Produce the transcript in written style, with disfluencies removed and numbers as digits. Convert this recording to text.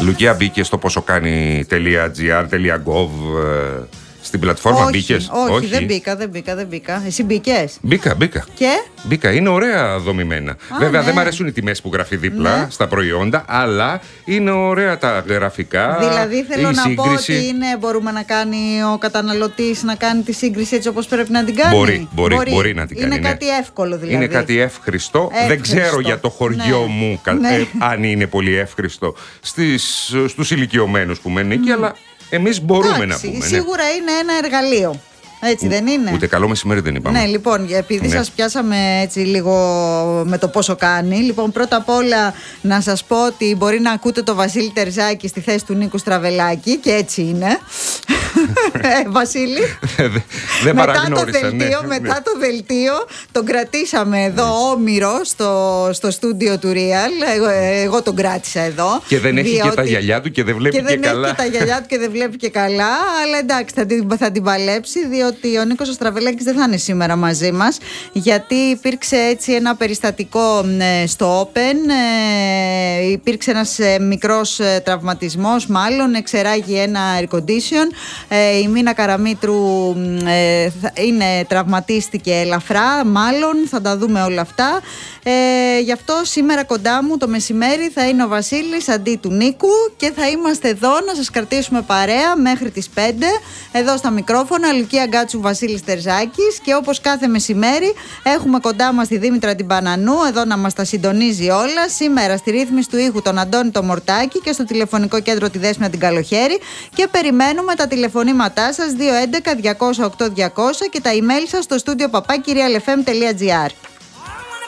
Λουκία, μπήκε στο ποσοκάνει.gr.gov στην πλατφόρμα, μπήκες? Όχι, δεν μπήκα. Εσύ μπήκες? Μπήκα. Και? Μπήκα, είναι ωραία δομημένα. Βέβαια, δεν μ' αρέσουν οι τιμές που γράφει δίπλα στα προϊόντα, αλλά είναι ωραία τα γραφικά. Δηλαδή, θέλω να πω ότι μπορούμε να κάνει ο καταναλωτής να κάνει τη σύγκριση έτσι όπως πρέπει να την κάνει. Μπορεί να την κάνει. Είναι κάτι εύκολο δηλαδή. Είναι κάτι εύχριστο. Δεν ξέρω για το χωριό μου αν είναι πολύ εύχριστο στους ηλικιωμένους που μένουν εκεί, αλλά εμείς μπορούμε να πούμε. Σίγουρα είναι ένα εργαλείο. Έτσι δεν είναι? Ούτε καλό μεσημέρι δεν είπαμε. Ναι, λοιπόν, επειδή σας πιάσαμε έτσι λίγο με το πόσο κάνει, λοιπόν, πρώτα απ' όλα να σας πω ότι μπορεί να ακούτε το Βασίλη Τερζάκη στη θέση του Νίκου Στραβελάκη, και έτσι είναι. Βασίλη. Δεν παραγνώρισα. Μετά το δελτίο τον κρατήσαμε εδώ όμηρο στο στούντιο του Real. Εγώ τον κράτησα εδώ. Και δεν έχει και τα γυαλιά του και δεν βλέπει και καλά. Και τα γυαλιά του και δεν βλέπει και καλά. Αλλά εντάξει, θα την παλέψει, διότι ο Νίκος Στραβελάκης δεν θα είναι σήμερα μαζί μας, γιατί υπήρξε έτσι ένα περιστατικό στο Open. Υπήρξε ένας μικρός τραυματισμός, μάλλον εξεράγει ένα air condition. Η Μίνα Καραμήτρου τραυματίστηκε ελαφρά, μάλλον θα τα δούμε όλα αυτά. Γι' αυτό σήμερα κοντά μου το μεσημέρι θα είναι ο Βασίλης αντί του Νίκου και θα είμαστε εδώ να σας κρατήσουμε παρέα μέχρι τις 5 εδώ στα μικρόφωνα. Λουκία Γκάτσου, Βασίλης Τερζάκης, και όπως κάθε μεσημέρι έχουμε κοντά μας τη Δήμητρα την Πανανού εδώ να μας τα συντονίζει όλα. Σήμερα στη ρύθμιση του ήχου τον Αντώνη το Μορτάκη και στο τηλεφωνικό κέντρο τη Δέσποινα την Καλοχέρη, και περιμένουμε τα τηλεφωνήματά σας 211-208-200 και τα email σας στο studio papakirialfm.gr.